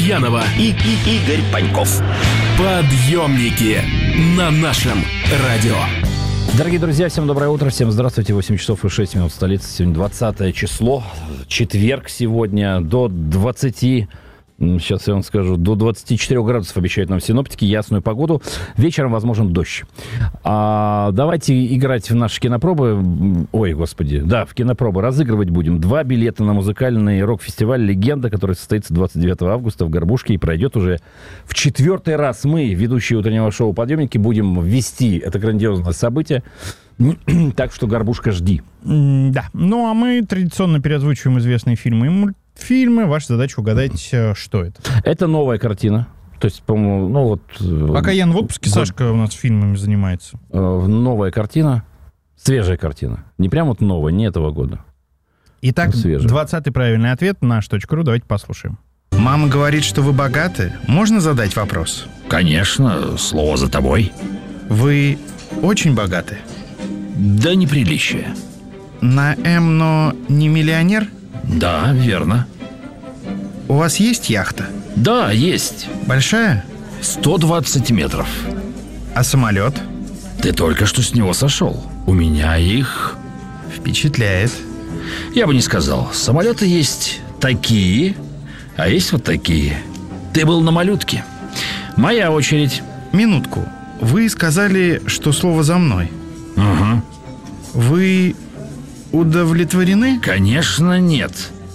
Лукьянова и Игорь Паньков. Подъемники на нашем радио. Дорогие друзья, всем доброе утро, всем здравствуйте. 8 часов и 6 минут столицы. Сегодня 20 число, четверг сегодня, до 20... Сейчас я вам скажу, до 24 градусов обещают нам синоптики, ясную погоду. Вечером возможен дождь. Давайте играть в наши кинопробы. Ой, господи. Да, в кинопробы разыгрывать будем 2 билета на музыкальный рок-фестиваль «Легенда», который состоится 29 августа в Горбушке и пройдет уже в 4-й раз. Мы, ведущие утреннего шоу «Подъемники», будем вести это грандиозное событие. Так что, Горбушка, жди. Да. Ну, а мы традиционно переозвучиваем известные фильмы и мультфильмы. Ваша задача угадать, что это. Это новая картина. То есть, по-моему, ну вот... Пока Ян в отпуске, Сашка у нас фильмами занимается. Новая картина. Свежая картина. Не прям вот новая, не этого года. Итак, 20-й правильный ответ, наш.ру. Давайте послушаем. Мама говорит, что вы богаты. Можно задать вопрос? Конечно, слово за тобой. Вы очень богаты? Да неприличие. На М, но не миллионер? Да, верно. У вас есть яхта? Да, есть. Большая? 120 метров. А самолет? Ты только что с него сошел. У меня их... Впечатляет. Я бы не сказал. Самолеты есть такие, а есть вот такие. Ты был на малютке. Моя очередь. Минутку. Вы сказали, что слово за мной. Угу. Вы удовлетворены? Конечно, нет.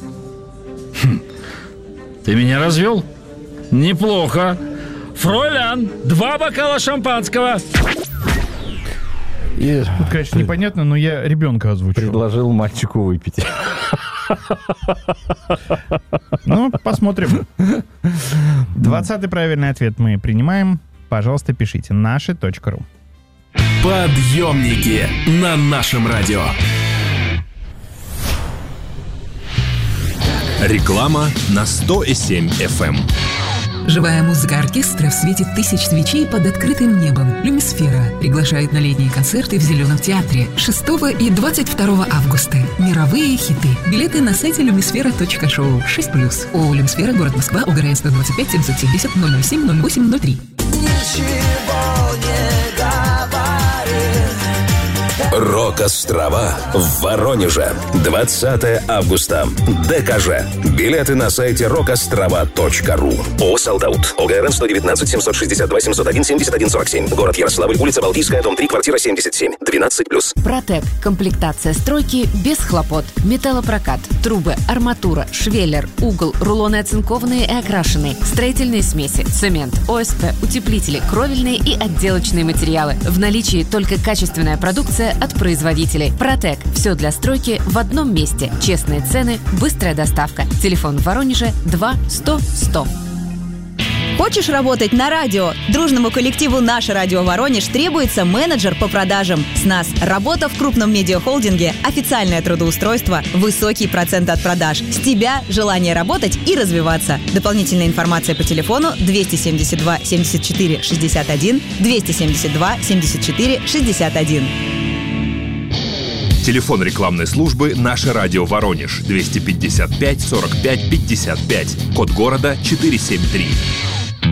Ты меня развел? Неплохо. Фройлян, 2 бокала шампанского. Тут, конечно, непонятно, но я ребенка озвучил. Предложил мальчику выпить. Ну, посмотрим. 20-й правильный ответ мы принимаем. Пожалуйста, пишите наши.ру. Подъемники на нашем радио. Реклама на 100,7 FM. Живая музыка оркестра в свете тысяч свечей под открытым небом. «Люмисфера» приглашает на летние концерты в Зеленом театре 6 и 22 августа. Мировые хиты. Билеты на сайте lumisfera.show 6+. ООО «Люмисфера», город Москва, УГРН 125 770 007 0803. Ничего не говори. Рок-острова в Воронеже. 20 августа. ДКЖ. Билеты на сайте rockostrava.ru. ООО «Солдаут». ОГРН 119 762 701 71 47. Город Ярославль, улица Балтийская, дом 3, квартира 77. 12+. Протек. Комплектация стройки без хлопот. Металлопрокат. Трубы, арматура, швеллер, угол, рулоны оцинкованные и окрашенные, строительные смеси, цемент, ОСП, утеплители, кровельные и отделочные материалы. В наличии только качественная продукция от производителей. Протек. Все для стройки в одном месте. Честные цены, быстрая доставка. Телефон в Воронеже 2 100 100. Хочешь работать на радио? Дружному коллективу «Наше радио Воронеж» требуется менеджер по продажам. С нас работа в крупном медиахолдинге, официальное трудоустройство, высокий процент от продаж. С тебя желание работать и развиваться. Дополнительная информация по телефону 272 74 61 272 74 61. Телефон рекламной службы «Наше радио Воронеж» 255 45 55. Код города 473.